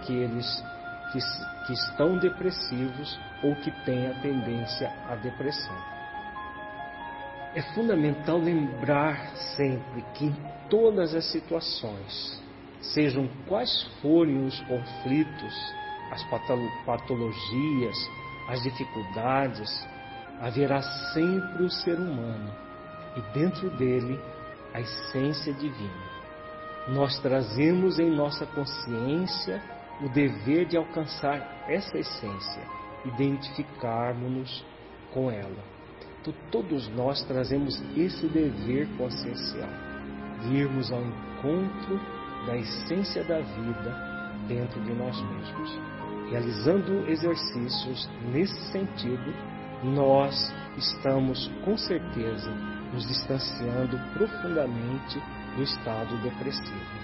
aqueles que estão depressivos ou que têm a tendência à depressão. É fundamental lembrar sempre que em todas as situações, sejam quais forem os conflitos, as patologias, as dificuldades, haverá sempre o ser humano e dentro dele a essência divina. Nós trazemos em nossa consciência o dever de alcançar essa essência, identificarmos-nos com ela. Então, todos nós trazemos esse dever consciencial, de irmos ao encontro da essência da vida dentro de nós mesmos. Realizando exercícios nesse sentido, nós estamos com certeza nos distanciando profundamente do estado depressivo.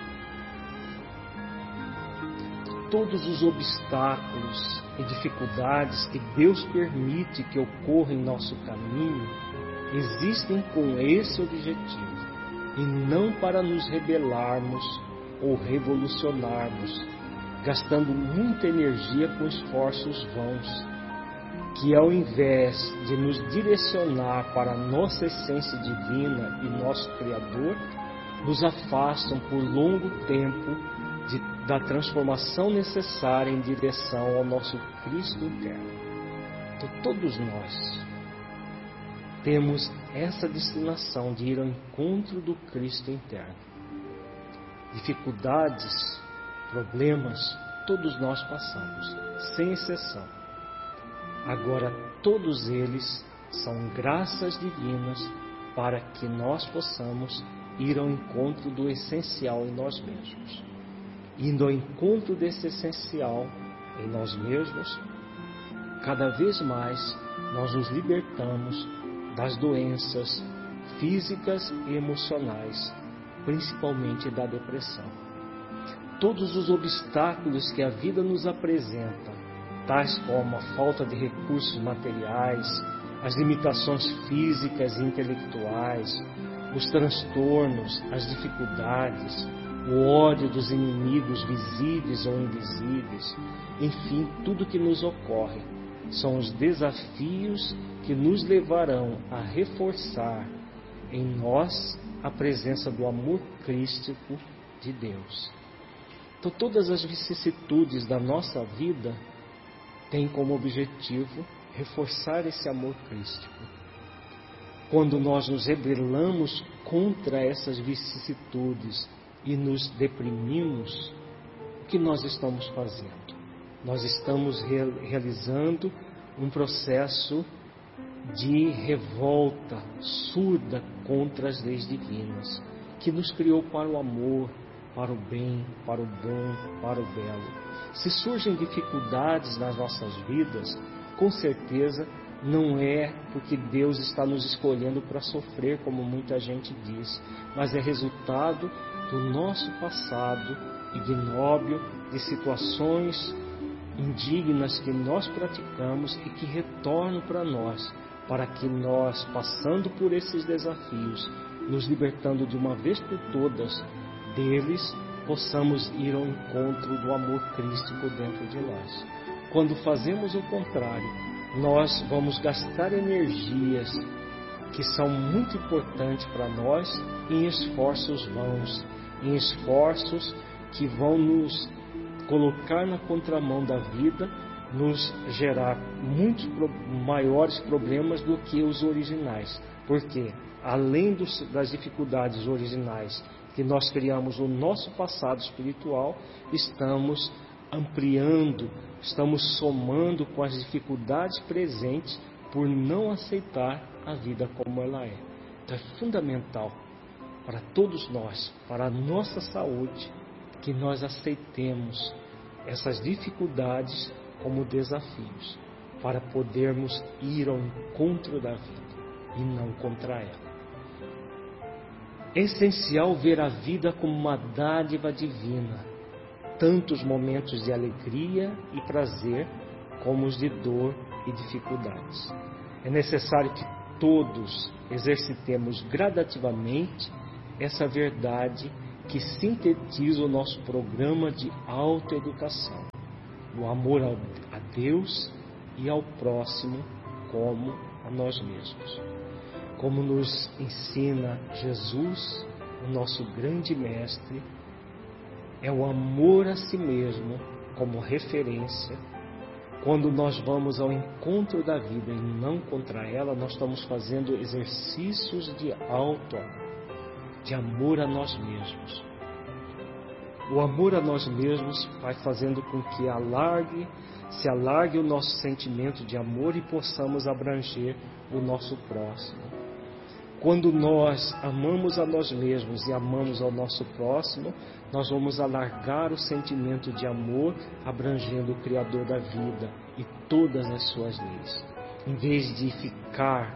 Todos os obstáculos e dificuldades que Deus permite que ocorram em nosso caminho existem com esse objetivo, e não para nos rebelarmos ou revolucionarmos, gastando muita energia com esforços vãos, que ao invés de nos direcionar para a nossa essência divina e nosso Criador, nos afastam por longo tempo da transformação necessária em direção ao nosso Cristo interno. Então, todos nós temos essa destinação de ir ao encontro do Cristo interno. Dificuldades, problemas, todos nós passamos, sem exceção. Agora, todos eles são graças divinas para que nós possamos ir ao encontro do essencial em nós mesmos. Indo ao encontro desse essencial em nós mesmos, cada vez mais nós nos libertamos das doenças físicas e emocionais, principalmente da depressão. Todos os obstáculos que a vida nos apresenta, tais como a falta de recursos materiais, as limitações físicas e intelectuais, os transtornos, as dificuldades, o ódio dos inimigos visíveis ou invisíveis, enfim, tudo que nos ocorre, são os desafios que nos levarão a reforçar em nós a presença do amor crístico de Deus. Então, todas as vicissitudes da nossa vida têm como objetivo reforçar esse amor crístico. Quando nós nos rebelamos contra essas vicissitudes e nos deprimimos, o que nós estamos fazendo? Nós estamos realizando um processo de revolta surda contra as leis divinas, que nos criou para o amor, para o bem, para o bom, para o belo. Se surgem dificuldades nas nossas vidas, com certeza não é porque Deus está nos escolhendo para sofrer, como muita gente diz, mas é resultado do nosso passado ignóbil, de situações indignas que nós praticamos e que retornam para nós, para que nós, passando por esses desafios, nos libertando de uma vez por todas deles, possamos ir ao encontro do amor crístico dentro de nós. Quando fazemos o contrário, nós vamos gastar energias que são muito importantes para nós em esforços vãos, em esforços que vão nos colocar na contramão da vida, nos gerar muitos maiores problemas do que os originais. Porque, além das dificuldades originais que nós criamos no nosso passado espiritual, estamos ampliando, estamos somando com as dificuldades presentes por não aceitar a vida como ela é. Então é fundamental para todos nós, para a nossa saúde, que nós aceitemos essas dificuldades como desafios, para podermos ir ao encontro da vida e não contra ela. É essencial ver a vida como uma dádiva divina, tanto os momentos de alegria e prazer, como os de dor e dificuldades. É necessário que todos exercitemos gradativamente essa verdade que sintetiza o nosso programa de autoeducação, o amor a Deus e ao próximo como a nós mesmos. Como nos ensina Jesus, o nosso grande mestre, é o amor a si mesmo como referência. Quando nós vamos ao encontro da vida e não contra ela, nós estamos fazendo exercícios de auto-amor, de amor a nós mesmos. O amor a nós mesmos vai fazendo com que se alargue o nosso sentimento de amor e possamos abranger o nosso próximo. Quando nós amamos a nós mesmos e amamos ao nosso próximo, nós vamos alargar o sentimento de amor, abrangendo o Criador da vida e todas as suas leis. Em vez de ficar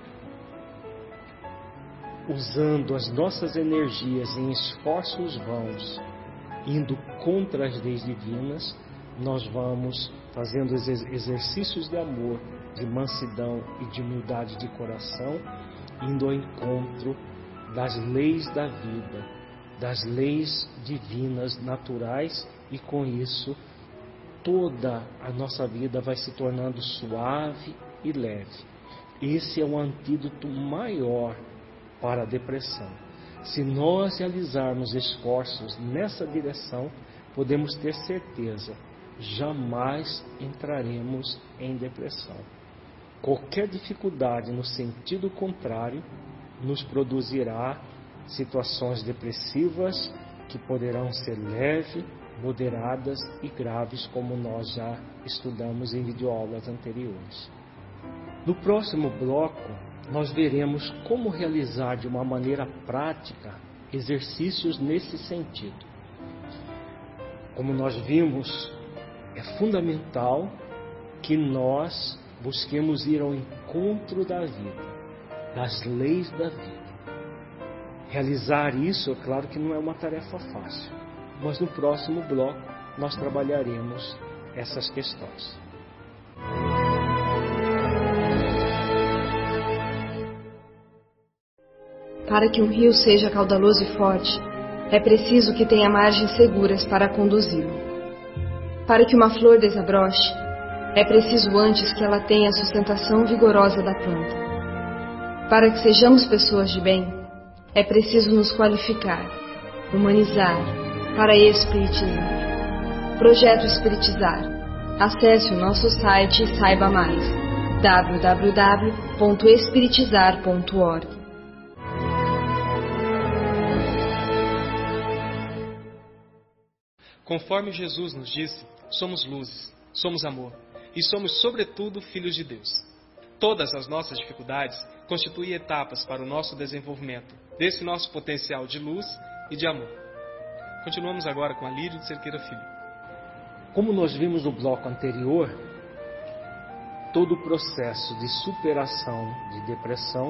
usando as nossas energias em esforços vãos, indo contra as leis divinas, nós vamos fazendo exercícios de amor, de mansidão e de humildade de coração, indo ao encontro das leis da vida, das leis divinas naturais, e com isso toda a nossa vida vai se tornando suave e leve. Esse é o antídoto maior para a depressão. Se nós realizarmos esforços nessa direção, podemos ter certeza, jamais entraremos em depressão. Qualquer dificuldade no sentido contrário nos produzirá situações depressivas que poderão ser leves, moderadas e graves, como nós já estudamos em videoaulas anteriores. No próximo bloco, nós veremos como realizar de uma maneira prática exercícios nesse sentido. Como nós vimos, é fundamental que nós busquemos ir ao encontro da vida, das leis da vida. Realizar isso, é claro que não é uma tarefa fácil, mas no próximo bloco nós trabalharemos essas questões. Para que um rio seja caudaloso e forte, é preciso que tenha margens seguras para conduzi-lo. Para que uma flor desabroche, é preciso antes que ela tenha a sustentação vigorosa da planta. Para que sejamos pessoas de bem, é preciso nos qualificar, humanizar, para espiritizar. Projeto Espiritizar. Acesse o nosso site e saiba mais. www.espiritizar.org. Conforme Jesus nos disse, somos luzes, somos amor e somos, sobretudo, filhos de Deus. Todas as nossas dificuldades constituem etapas para o nosso desenvolvimento desse nosso potencial de luz e de amor. Continuamos agora com Alírio de Cerqueira Filho. Como nós vimos no bloco anterior, todo o processo de superação de depressão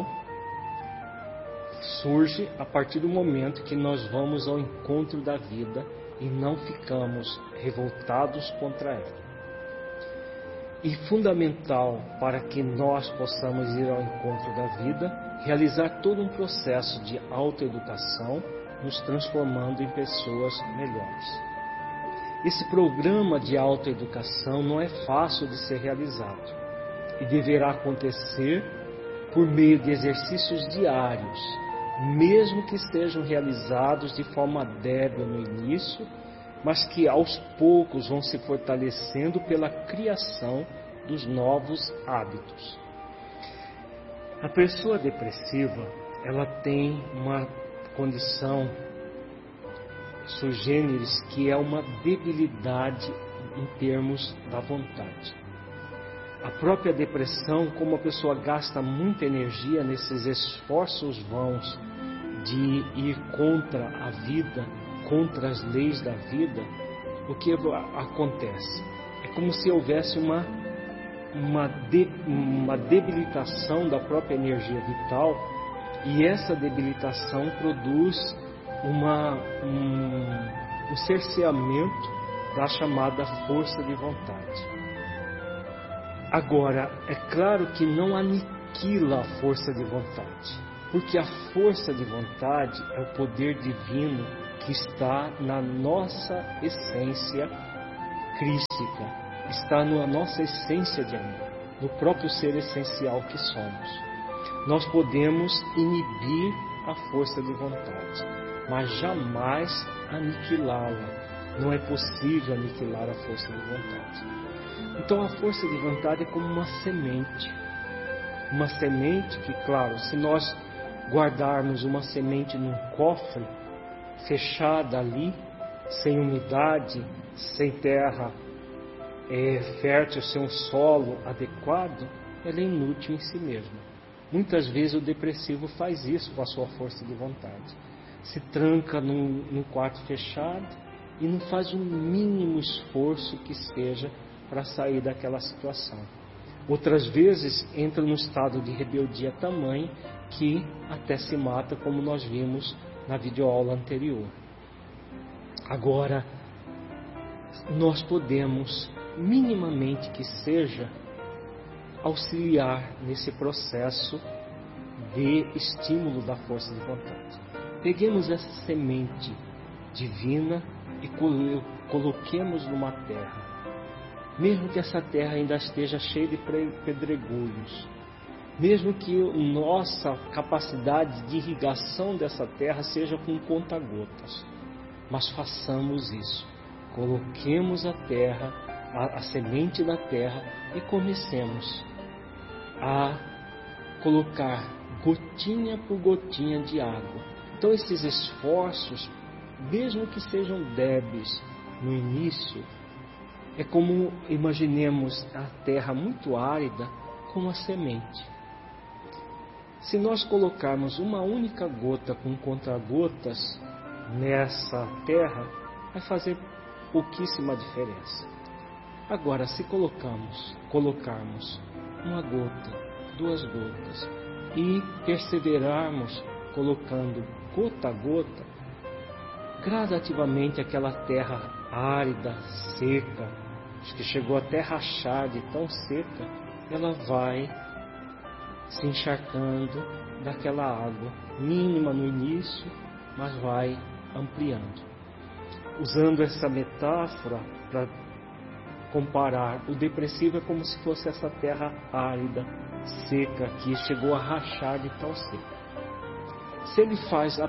surge a partir do momento que nós vamos ao encontro da vida e não ficamos revoltados contra ela. E fundamental para que nós possamos ir ao encontro da vida, realizar todo um processo de autoeducação, nos transformando em pessoas melhores. Esse programa de autoeducação não é fácil de ser realizado e deverá acontecer por meio de exercícios diários, mesmo que sejam realizados de forma débil no início, mas que aos poucos vão se fortalecendo pela criação dos novos hábitos. A pessoa depressiva, ela tem uma condição sui generis, que é uma debilidade em termos da vontade. A própria depressão, como a pessoa gasta muita energia nesses esforços vãos de ir contra a vida, contra as leis da vida, o que acontece? É como se houvesse uma debilitação da própria energia vital, e essa debilitação produz um cerceamento da chamada força de vontade. Agora, é claro que não aniquila a força de vontade, porque a força de vontade é o poder divino que está na nossa essência crística, está na nossa essência de amor, no próprio ser essencial que somos. Nós podemos inibir a força de vontade, mas jamais aniquilá-la. Não é possível aniquilar a força de vontade. Então a força de vontade é como uma semente. Uma semente que, claro, se nós guardarmos uma semente num cofre, fechada ali, sem umidade, sem terra fértil, sem um solo adequado, ela é inútil em si mesma. Muitas vezes o depressivo faz isso com a sua força de vontade. Se tranca num quarto fechado e não faz o mínimo esforço que seja para sair daquela situação. Outras vezes entra num estado de rebeldia tamanho que até se mata, como nós vimos na videoaula anterior. Agora, nós podemos, minimamente que seja, auxiliar nesse processo de estímulo da força de vontade. Peguemos essa semente divina e coloquemos numa terra. Mesmo que essa terra ainda esteja cheia de pedregulhos, mesmo que nossa capacidade de irrigação dessa terra seja com conta-gotas, mas façamos isso. Coloquemos a terra, a semente na terra e comecemos a colocar gotinha por gotinha de água. Então esses esforços, mesmo que sejam débeis no início, é como imaginemos a terra muito árida com a semente. Se nós colocarmos uma única gota com conta-gotas nessa terra, vai fazer pouquíssima diferença. Agora, se colocarmos uma gota, 2 gotas e perseverarmos colocando gota a gota, gradativamente aquela terra árida, seca, que chegou até rachar de tão seca, ela vai se encharcando daquela água, mínima no início, mas vai ampliando. Usando essa metáfora para comparar, o depressivo é como se fosse essa terra árida, seca, que chegou a rachar de tão seca. Se ele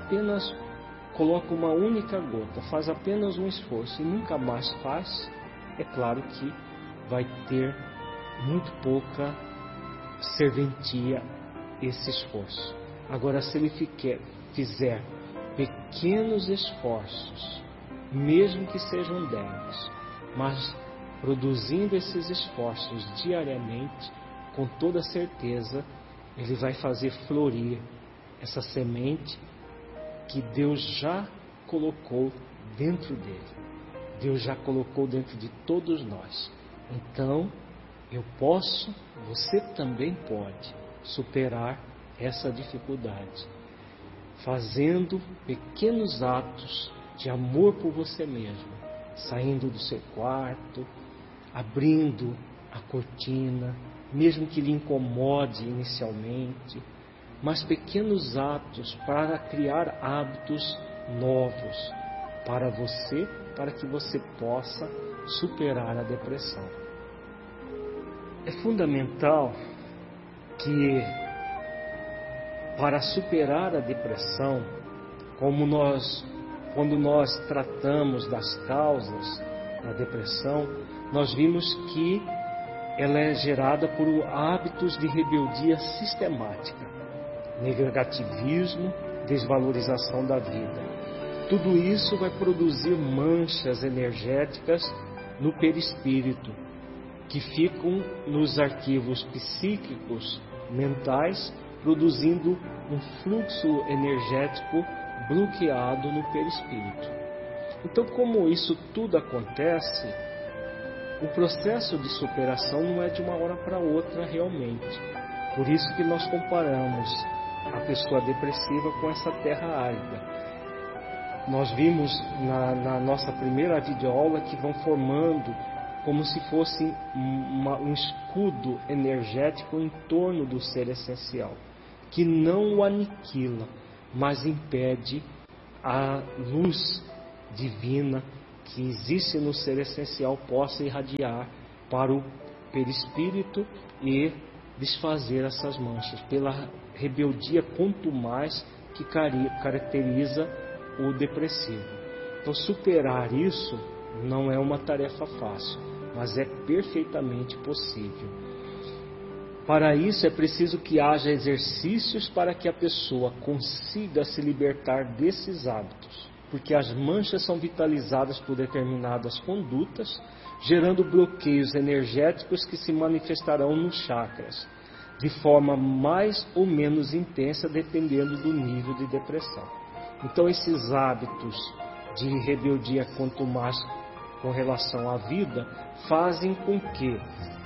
coloca uma única gota, faz apenas um esforço e nunca mais faz, é claro que vai ter muito pouca serventia esse esforço. Agora, se ele fizer pequenos esforços, mesmo que sejam débeis, mas produzindo esses esforços diariamente, com toda certeza, ele vai fazer florir essa semente que Deus já colocou dentro dele. Deus já colocou dentro de todos nós. Então, eu posso, você também pode superar essa dificuldade, fazendo pequenos atos de amor por você mesmo, saindo do seu quarto, abrindo a cortina, mesmo que lhe incomode inicialmente, mas pequenos atos para criar hábitos novos para você, para que você possa superar a depressão. É fundamental que, para superar a depressão, quando nós tratamos das causas da depressão, nós vimos que ela é gerada por hábitos de rebeldia sistemática, negativismo, desvalorização da vida. Tudo isso vai produzir manchas energéticas no perispírito, que ficam nos arquivos psíquicos mentais, produzindo um fluxo energético bloqueado no perispírito. Então, como isso tudo acontece, o processo de superação não é de uma hora para outra realmente. Por isso que nós comparamos a pessoa depressiva com essa terra árida. Nós vimos na nossa primeira videoaula que vão formando como se fosse um escudo energético em torno do ser essencial, que não o aniquila, mas impede a luz divina que existe no ser essencial possa irradiar para o perispírito e desfazer essas manchas, pela rebeldia contumaz que caracteriza o depressivo. Então, superar isso não é uma tarefa fácil, mas é perfeitamente possível. Para isso é preciso que haja exercícios para que a pessoa consiga se libertar desses hábitos, porque as manchas são vitalizadas por determinadas condutas, gerando bloqueios energéticos que se manifestarão nos chakras, de forma mais ou menos intensa, dependendo do nível de depressão. Então, esses hábitos de rebeldia contumaz com relação à vida fazem com que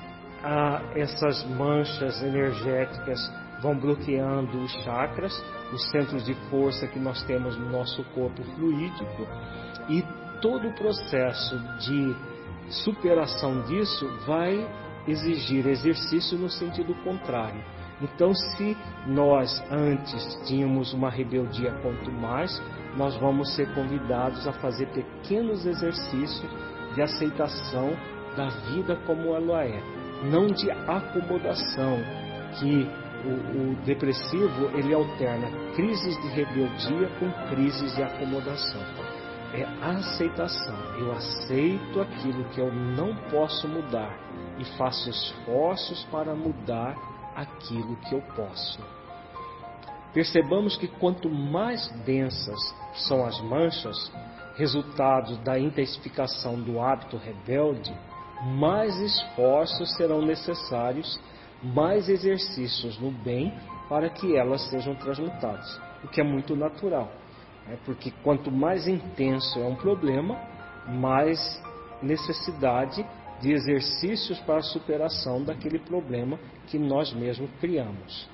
essas manchas energéticas vão bloqueando os chakras, os centros de força que nós temos no nosso corpo fluídico, e todo o processo de superação disso vai exigir exercício no sentido contrário. Então, se nós antes tínhamos uma rebeldia contumaz, nós vamos ser convidados a fazer pequenos exercícios de aceitação da vida como ela é, não de acomodação, que o depressivo ele alterna crises de rebeldia com crises de acomodação. É a aceitação. Eu aceito aquilo que eu não posso mudar e faço esforços para mudar aquilo que eu posso. Percebamos que quanto mais densas são as manchas, resultado da intensificação do hábito rebelde, mais esforços serão necessários, mais exercícios no bem para que elas sejam transmutadas, o que é muito natural, porque quanto mais intenso é um problema, mais necessidade de exercícios para a superação daquele problema que nós mesmos criamos.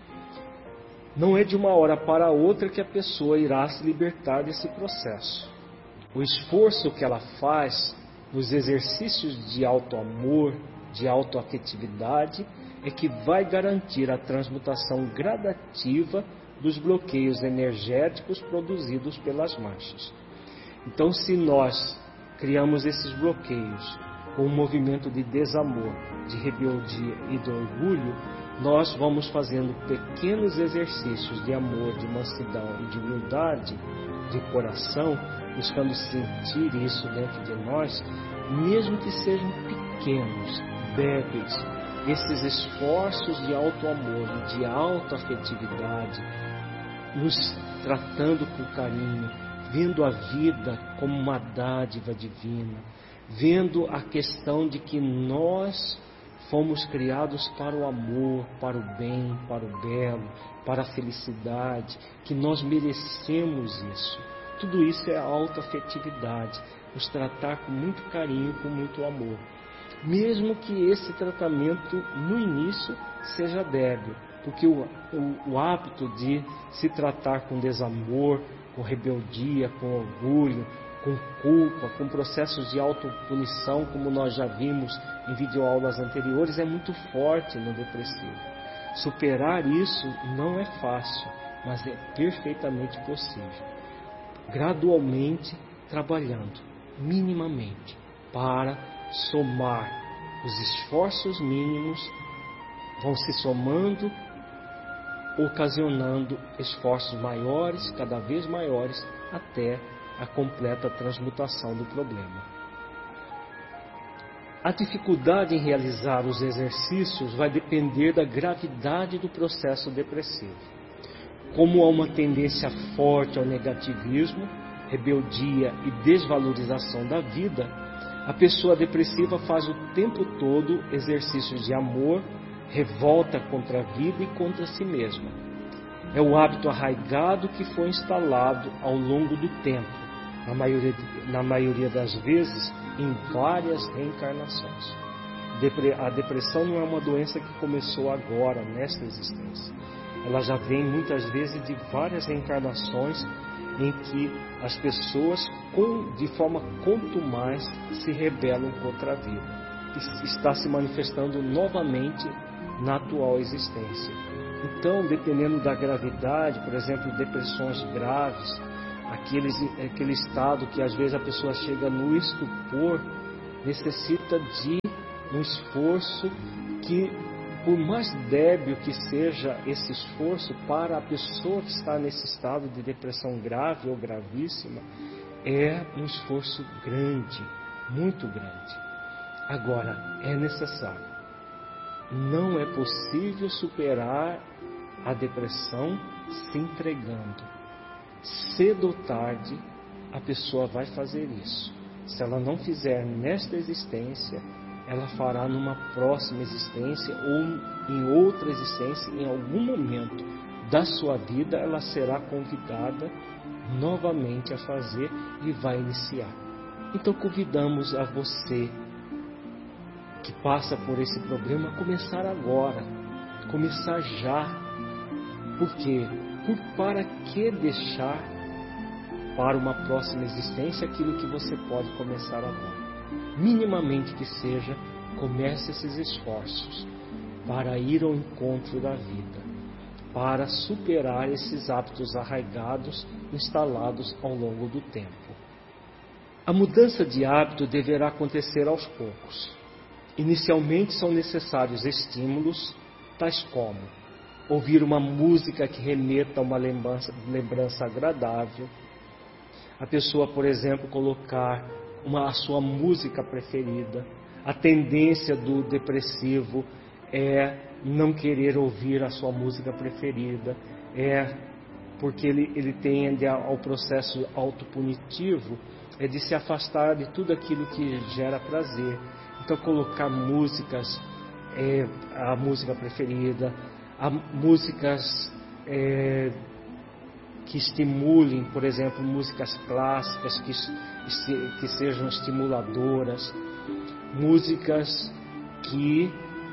Não é de uma hora para outra que a pessoa irá se libertar desse processo. O esforço que ela faz nos exercícios de auto-amor, de auto-afetividade, é que vai garantir a transmutação gradativa dos bloqueios energéticos produzidos pelas manchas. Então, se nós criamos esses bloqueios com um movimento de desamor, de rebeldia e de orgulho, nós vamos fazendo pequenos exercícios de amor, de mansidão e de humildade de coração, buscando sentir isso dentro de nós, mesmo que sejam pequenos, débeis. Esses esforços de auto-amor e de auto-afetividade, nos tratando com carinho, vendo a vida como uma dádiva divina, vendo a questão de que nós fomos criados para o amor, para o bem, para o belo, para a felicidade, que nós merecemos isso. Tudo isso é autoafetividade, nos tratar com muito carinho, com muito amor. Mesmo que esse tratamento no início seja débil, porque o hábito de se tratar com desamor, com rebeldia, com orgulho, com culpa, com processos de autopunição, como nós já vimos em videoaulas anteriores, é muito forte no depressivo. Superar isso não é fácil, mas é perfeitamente possível. Gradualmente, trabalhando, minimamente, para somar os esforços mínimos, vão se somando, ocasionando esforços maiores, cada vez maiores, até a completa transmutação do problema. A dificuldade em realizar os exercícios vai depender da gravidade do processo depressivo. Como há uma tendência forte ao negativismo, rebeldia e desvalorização da vida, a pessoa depressiva faz o tempo todo exercícios de amor, revolta contra a vida e contra si mesma. É o hábito arraigado que foi instalado ao longo do tempo, na maioria das vezes, em várias reencarnações. A depressão não é uma doença que começou agora, nesta existência. Ela já vem muitas vezes de várias reencarnações em que as pessoas, de forma contumaz, se rebelam contra a vida. Está se manifestando novamente na atual existência. Então, dependendo da gravidade, por exemplo, depressões graves, aquele estado que às vezes a pessoa chega no estupor, necessita de um esforço que, por mais débil que seja esse esforço, para a pessoa que está nesse estado de depressão grave ou gravíssima, é um esforço grande, muito grande. Agora, é necessário. Não é possível superar a depressão se entregando. Cedo ou tarde, a pessoa vai fazer isso. Se ela não fizer nesta existência, ela fará numa próxima existência ou em outra existência. Em algum momento da sua vida, ela será convidada novamente a fazer e vai iniciar. Então convidamos a você que passa por esse problema a começar agora, começar já. Por quê? Para que deixar para uma próxima existência aquilo que você pode começar agora? Minimamente que seja, comece esses esforços para ir ao encontro da vida, para superar esses hábitos arraigados instalados ao longo do tempo. A mudança de hábito deverá acontecer aos poucos. Inicialmente são necessários estímulos, tais como ouvir uma música que remeta a uma lembrança agradável. A pessoa, por exemplo, colocar a sua música preferida. A tendência do depressivo é não querer ouvir a sua música preferida, porque ele tende ao processo autopunitivo, de se afastar de tudo aquilo que gera prazer. Então colocar músicas, a música preferida, músicas que estimulem, por exemplo, músicas clássicas que sejam estimuladoras, músicas que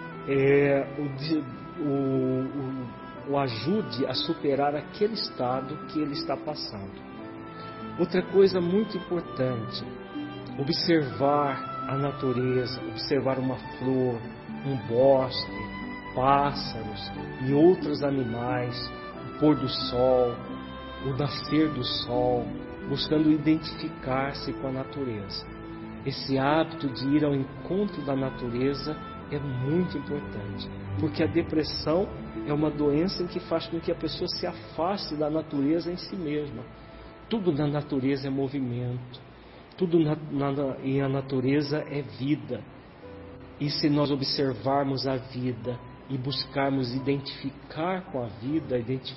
o ajude a superar aquele estado que ele está passando. Outra coisa muito importante, observar a natureza, observar uma flor, um bosque, pássaros e outros animais, o pôr do sol, o nascer do sol, buscando identificar-se com a natureza. Esse hábito de ir ao encontro da natureza é muito importante, porque a depressão é uma doença em que faz com que a pessoa se afaste da natureza em si mesma. Tudo na natureza é movimento, e a natureza é vida. E se nós observarmos a vida e buscarmos identificar com a vida,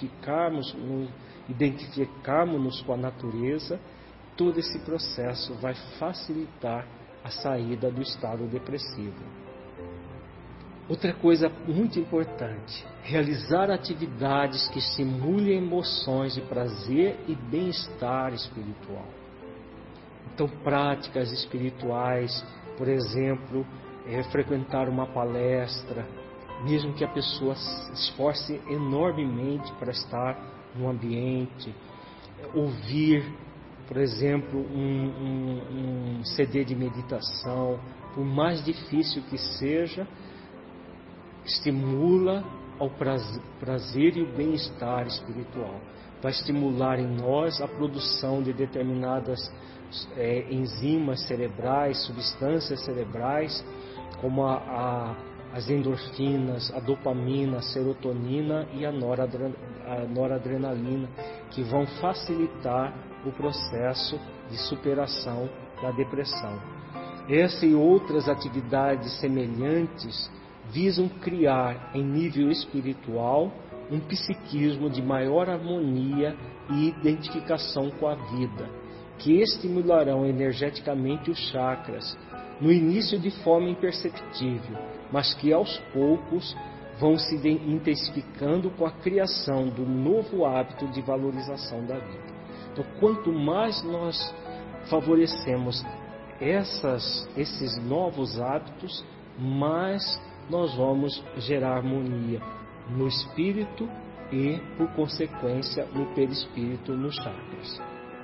identificarmos-nos com a natureza, todo esse processo vai facilitar a saída do estado depressivo. Outra coisa muito importante, realizar atividades que estimulem emoções de prazer e bem-estar espiritual. Então, práticas espirituais, por exemplo, frequentar uma palestra, mesmo que a pessoa se esforce enormemente para estar no ambiente, ouvir, por exemplo, um CD de meditação, por mais difícil que seja, estimula ao prazer e o bem-estar espiritual. Vai estimular em nós a produção de determinadas enzimas cerebrais, substâncias cerebrais, como as endorfinas, a dopamina, a serotonina e a noradrenalina, que vão facilitar o processo de superação da depressão. Essa e outras atividades semelhantes visam criar, em nível espiritual, um psiquismo de maior harmonia e identificação com a vida, que estimularão energeticamente os chakras, no início de forma imperceptível, mas que aos poucos vão se intensificando com a criação do novo hábito de valorização da vida. Então, quanto mais nós favorecemos esses novos hábitos, mais nós vamos gerar harmonia no espírito e, por consequência, no perispírito, nos chakras.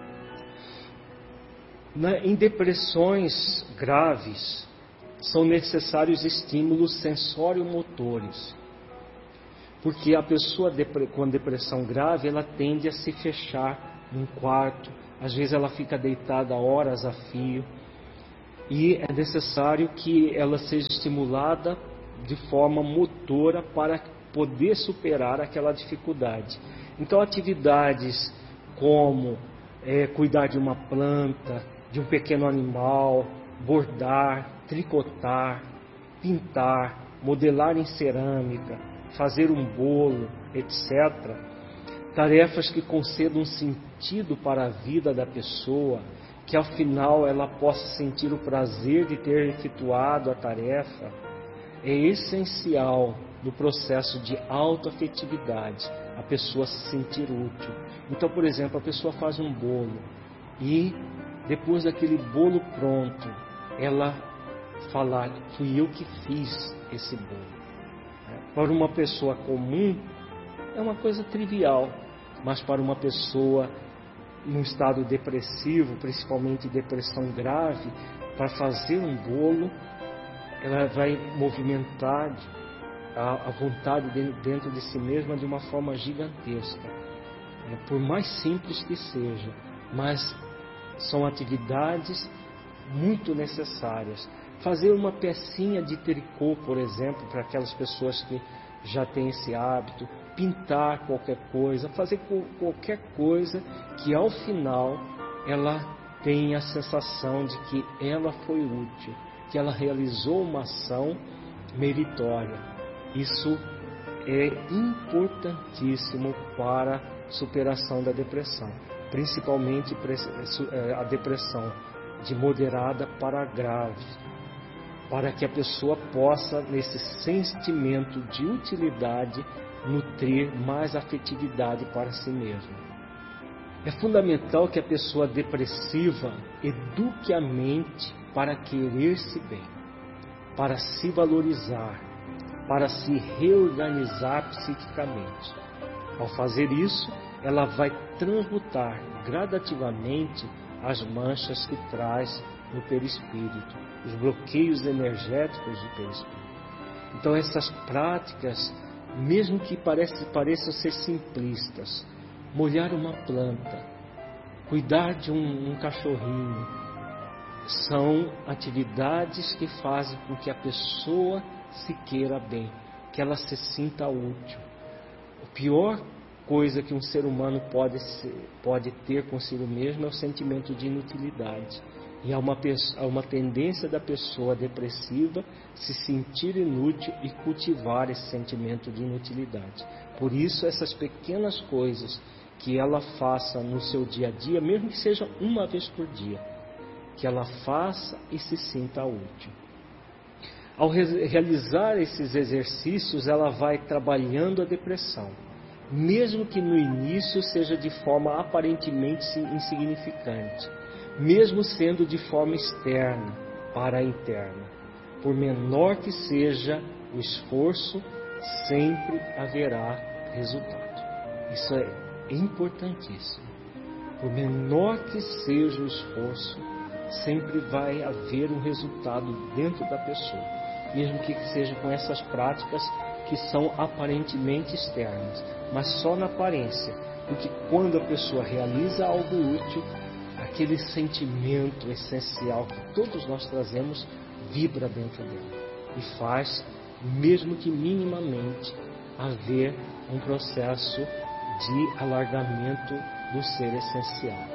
Em depressões graves, são necessários estímulos sensório-motores, porque a pessoa com depressão grave, ela tende a se fechar num quarto, às vezes ela fica deitada horas a fio, e é necessário que ela seja estimulada de forma motora para poder superar aquela dificuldade. Então, atividades como cuidar de uma planta, de um pequeno animal, bordar, tricotar, pintar, modelar em cerâmica, fazer um bolo, etc. Tarefas que concedam sentido para a vida da pessoa, que ao final ela possa sentir o prazer de ter efetuado a tarefa, é essencial no processo de autoafetividade, a pessoa se sentir útil. Então, por exemplo, a pessoa faz um bolo e depois daquele bolo pronto, ela falar: fui eu que fiz esse bolo. Para uma pessoa comum é uma coisa trivial, mas para uma pessoa num estado depressivo, principalmente depressão grave, para fazer um bolo, ela vai movimentar a vontade dentro de si mesma de uma forma gigantesca, por mais simples que seja, mas são atividades muito necessárias. Fazer uma pecinha de tricô, por exemplo, para aquelas pessoas que já têm esse hábito, pintar qualquer coisa, fazer qualquer coisa que ao final ela tenha a sensação de que ela foi útil, que ela realizou uma ação meritória. Isso é importantíssimo para a superação da depressão, principalmente a depressão de moderada para grave, para que a pessoa possa, nesse sentimento de utilidade, nutrir mais afetividade para si mesma. É fundamental que a pessoa depressiva eduque a mente para querer-se bem, para se valorizar, para se reorganizar psiquicamente. Ao fazer isso, ela vai transmutar gradativamente as manchas que traz no perispírito, os bloqueios energéticos do perispírito. Então, essas práticas, mesmo que pareçam ser simplistas, molhar uma planta, cuidar de um cachorrinho, são atividades que fazem com que a pessoa se queira bem, que ela se sinta útil. A pior coisa que um ser humano pode ter consigo mesmo é o sentimento de inutilidade. E há uma tendência da pessoa depressiva se sentir inútil e cultivar esse sentimento de inutilidade. Por isso, essas pequenas coisas que ela faça no seu dia a dia, mesmo que seja uma vez por dia, que ela faça e se sinta útil. Ao realizar esses exercícios, ela vai trabalhando a depressão, mesmo que no início seja de forma aparentemente insignificante, mesmo sendo de forma externa para a interna. Por menor que seja o esforço, sempre haverá resultado. Isso é importantíssimo. Por menor que seja o esforço, sempre vai haver um resultado dentro da pessoa, mesmo que seja com essas práticas que são aparentemente externas, mas só na aparência, porque quando a pessoa realiza algo útil, aquele sentimento essencial que todos nós trazemos vibra dentro dela e faz, mesmo que minimamente, haver um processo de alargamento do ser essencial.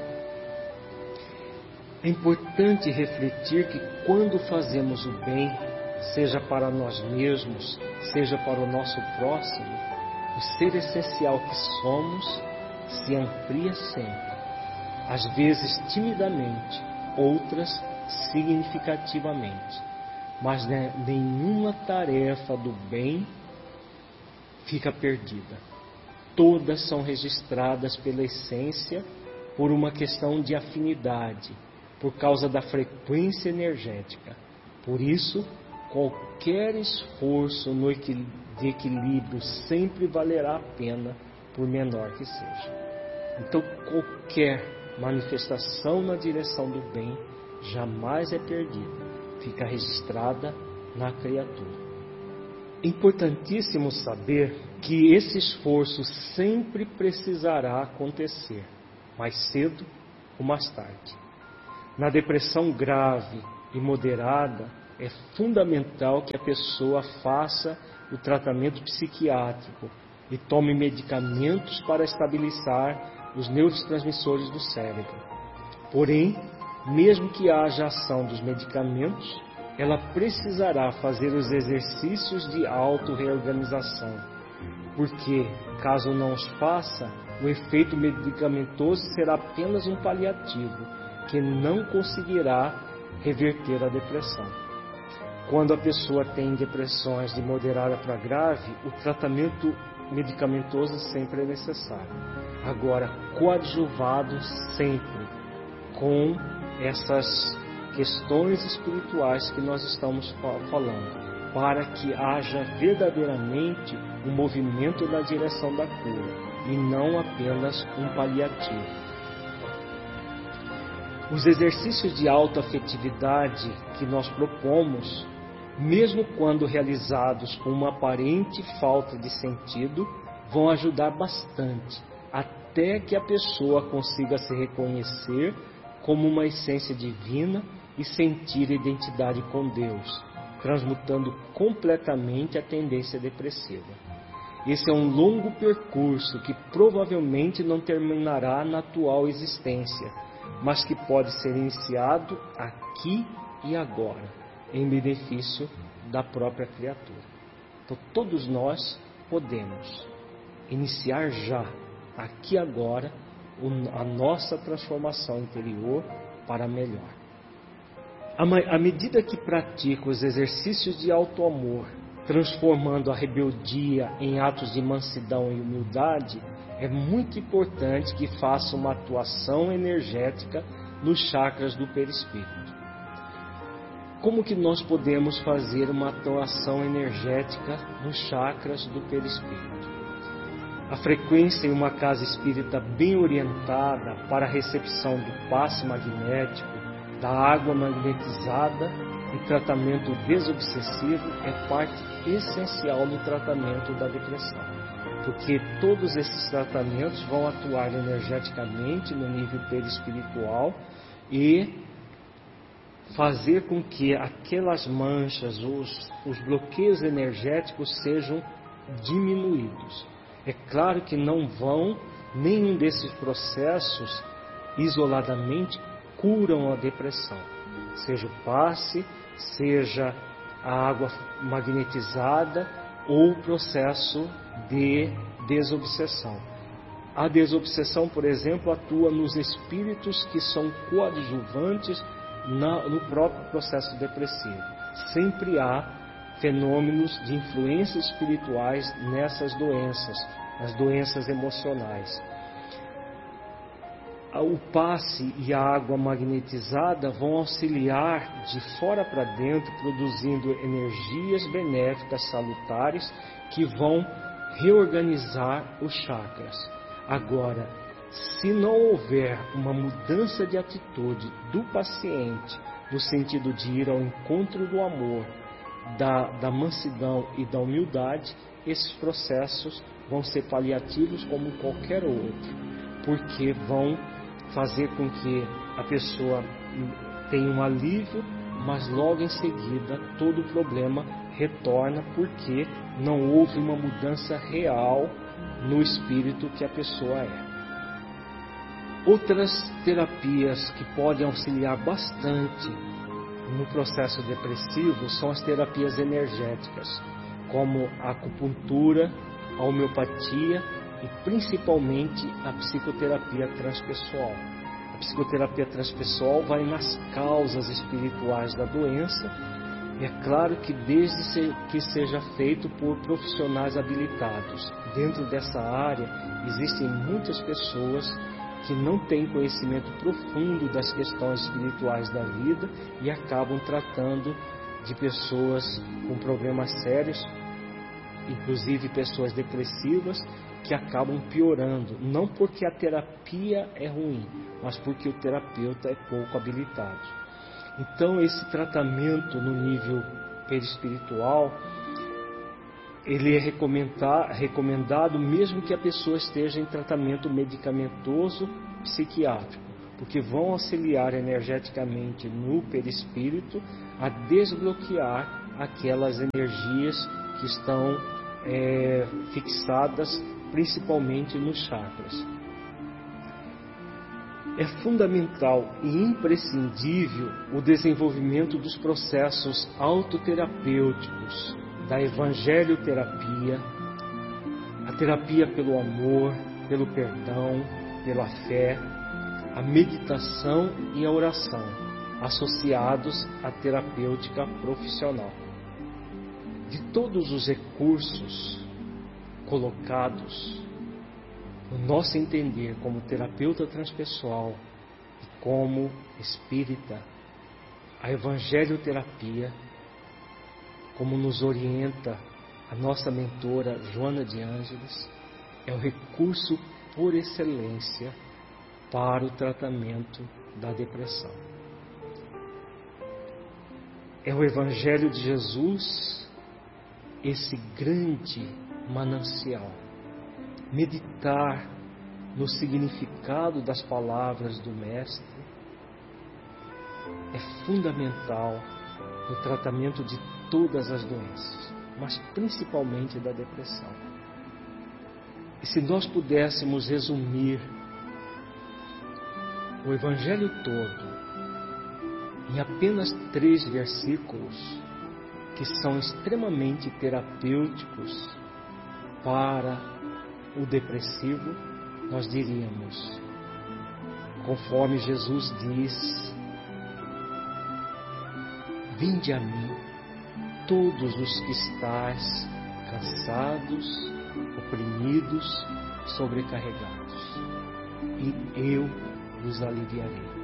É importante refletir que quando fazemos o bem, seja para nós mesmos, seja para o nosso próximo, o ser essencial que somos se amplia sempre. Às vezes timidamente, outras significativamente. Mas nenhuma tarefa do bem fica perdida. Todas são registradas pela essência por uma questão de afinidade, por causa da frequência energética. Por isso, qualquer esforço de equilíbrio sempre valerá a pena, por menor que seja. Então, qualquer manifestação na direção do bem jamais é perdida, fica registrada na criatura. É importantíssimo saber que esse esforço sempre precisará acontecer, mais cedo ou mais tarde. Na depressão grave e moderada, é fundamental que a pessoa faça o tratamento psiquiátrico e tome medicamentos para estabilizar os neurotransmissores do cérebro. Porém, mesmo que haja ação dos medicamentos, ela precisará fazer os exercícios de auto-reorganização, porque, caso não os faça, o efeito medicamentoso será apenas um paliativo, que não conseguirá reverter a depressão. Quando a pessoa tem depressões de moderada para grave, o tratamento medicamentoso sempre é necessário. Agora, coadjuvado sempre com essas questões espirituais que nós estamos falando, para que haja verdadeiramente um movimento na direção da cura e não apenas um paliativo. Os exercícios de autoafetividade que nós propomos, mesmo quando realizados com uma aparente falta de sentido, vão ajudar bastante, até que a pessoa consiga se reconhecer como uma essência divina e sentir identidade com Deus, transmutando completamente a tendência depressiva. Esse é um longo percurso que provavelmente não terminará na atual existência, mas que pode ser iniciado aqui e agora, em benefício da própria criatura. Então, todos nós podemos iniciar já, aqui e agora, a nossa transformação interior para melhor. À medida que pratico os exercícios de auto-amor, transformando a rebeldia em atos de mansidão e humildade, é muito importante que faça uma atuação energética nos chakras do perispírito. Como que nós podemos fazer uma atuação energética nos chakras do perispírito? A frequência em uma casa espírita bem orientada para a recepção do passe magnético, da água magnetizada e tratamento desobsessivo é parte essencial no tratamento da depressão, porque todos esses tratamentos vão atuar energeticamente no nível perispiritual e fazer com que aquelas manchas, os bloqueios energéticos sejam diminuídos. É claro que não vão, nenhum desses processos isoladamente curam a depressão, seja o passe, seja a água magnetizada ou o processo de desobsessão. A desobsessão, por exemplo, atua nos espíritos que são coadjuvantes no próprio processo depressivo. Sempre há fenômenos de influências espirituais nessas doenças, as doenças emocionais. O passe e a água magnetizada vão auxiliar de fora para dentro, produzindo energias benéficas, salutares, que vão reorganizar os chakras. Agora, se não houver uma mudança de atitude do paciente, no sentido de ir ao encontro do amor, da mansidão e da humildade, esses processos vão ser paliativos como qualquer outro, porque vão fazer com que a pessoa tenha um alívio, mas logo em seguida todo o problema retorna porque não houve uma mudança real no espírito que a pessoa é. Outras terapias que podem auxiliar bastante no processo depressivo são as terapias energéticas, como a acupuntura, a homeopatia e principalmente a psicoterapia transpessoal. A psicoterapia transpessoal vai nas causas espirituais da doença, e é claro que desde que seja feito por profissionais habilitados. Dentro dessa área existem muitas pessoas que não têm conhecimento profundo das questões espirituais da vida e acabam tratando de pessoas com problemas sérios, inclusive pessoas depressivas, que acabam piorando, não porque a terapia é ruim, mas porque o terapeuta é pouco habilitado. Então esse tratamento no nível perispiritual, ele é recomendado mesmo que a pessoa esteja em tratamento medicamentoso psiquiátrico, porque vão auxiliar energeticamente no perispírito a desbloquear aquelas energias que estão fixadas principalmente nos chakras. É fundamental e imprescindível o desenvolvimento dos processos autoterapêuticos, da evangelioterapia, a terapia pelo amor, pelo perdão, pela fé, a meditação e a oração, associados à terapêutica profissional. De todos os recursos colocados, no nosso entender como terapeuta transpessoal e como espírita, a evangelioterapia, como nos orienta a nossa mentora Joana de Ângeles, é o recurso por excelência para o tratamento da depressão. É o Evangelho de Jesus esse grande manancial. Meditar no significado das palavras do Mestre é fundamental no tratamento de todas as doenças, mas principalmente da depressão. E se nós pudéssemos resumir o Evangelho todo em apenas 3 versículos, que são extremamente terapêuticos para o depressivo, nós diríamos, conforme Jesus diz: vinde a mim, todos os que estáis cansados, oprimidos, sobrecarregados, e eu vos aliviarei.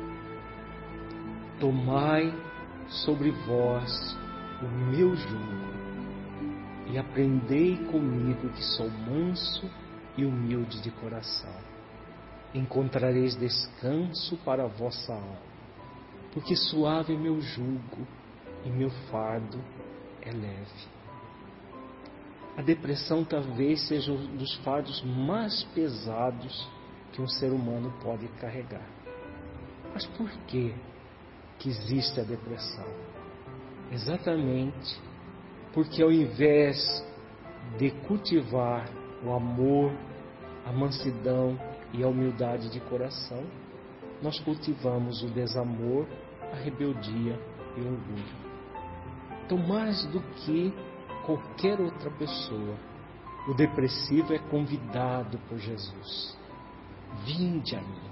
Tomai sobre vós o meu jugo e aprendei comigo, que sou manso e humilde de coração. Encontrareis descanso para a vossa alma, porque suave é meu jugo e meu fardo é leve. A depressão talvez seja um dos fardos mais pesados que um ser humano pode carregar. Mas por que existe a depressão? Exatamente porque, ao invés de cultivar o amor, a mansidão e a humildade de coração, nós cultivamos o desamor, a rebeldia e o orgulho. Então, mais do que qualquer outra pessoa, o depressivo é convidado por Jesus: vinde a mim.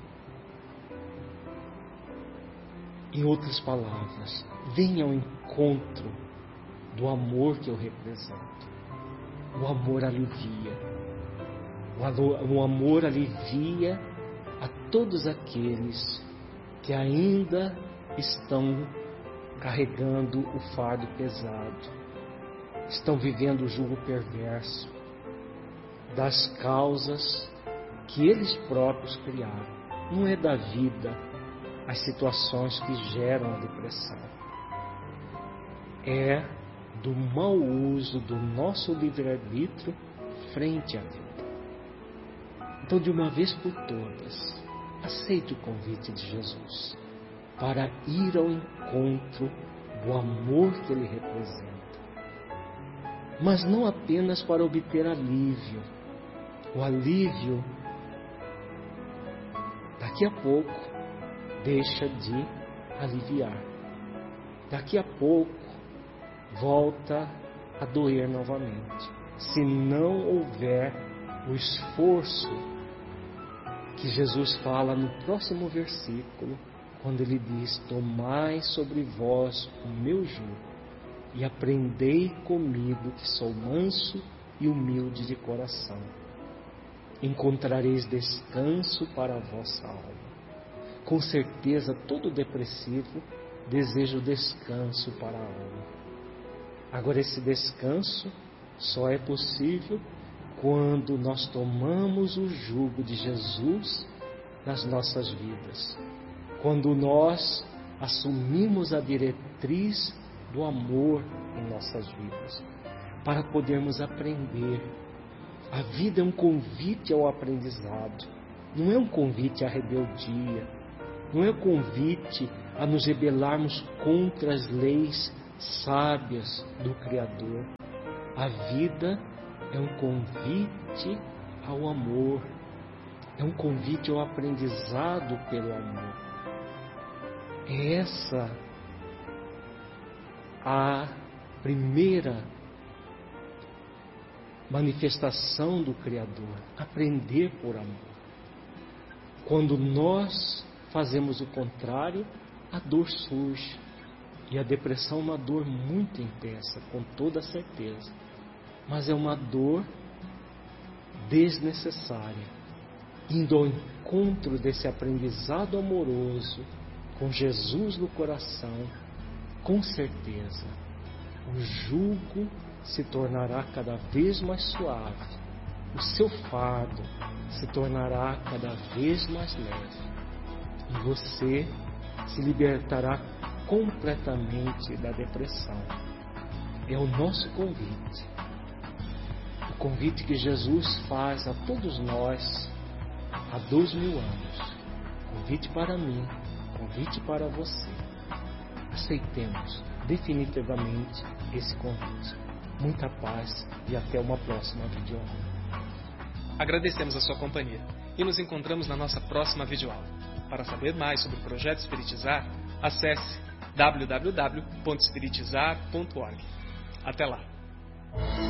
Em outras palavras, venha ao encontro do amor que eu represento. O amor alivia. O amor alivia a todos aqueles que ainda estão carregando o fardo pesado, estão vivendo o jugo perverso das causas que eles próprios criaram. Não é da vida as situações que geram a depressão, é do mau uso do nosso livre-arbítrio frente à vida. Então, de uma vez por todas, aceite o convite de Jesus para ir ao encontro do amor que Ele representa, mas não apenas para obter alívio. O alívio, daqui a pouco, deixa de aliviar. Daqui a pouco, volta a doer novamente, se não houver o esforço que Jesus fala no próximo versículo, quando Ele diz: tomai sobre vós o meu jugo e aprendei comigo, que sou manso e humilde de coração. Encontrareis descanso para a vossa alma. Com certeza, todo depressivo deseja o descanso para a alma. Agora, esse descanso só é possível quando nós tomamos o jugo de Jesus nas nossas vidas. Quando nós assumimos a diretriz do amor em nossas vidas, para podermos aprender. A vida é um convite ao aprendizado, não é um convite à rebeldia, não é o convite a nos rebelarmos contra as leis sábias do Criador. A vida é um convite ao amor, é um convite ao aprendizado pelo amor. É essa a primeira manifestação do Criador, aprender por amor. Quando nós fazemos o contrário, a dor surge. E a depressão é uma dor muito intensa, com toda certeza. Mas é uma dor desnecessária. Indo ao encontro desse aprendizado amoroso, com Jesus no coração, com certeza, o jugo se tornará cada vez mais suave. O seu fardo se tornará cada vez mais leve. E você se libertará completamente da depressão. É o nosso convite. O convite que Jesus faz a todos nós há 2000 anos. Convite para mim, convite para você. Aceitemos definitivamente esse convite. Muita paz e até uma próxima videoaula. Agradecemos a sua companhia e nos encontramos na nossa próxima videoaula. Para saber mais sobre o Projeto Espiritizar, acesse www.espiritizar.org. Até lá!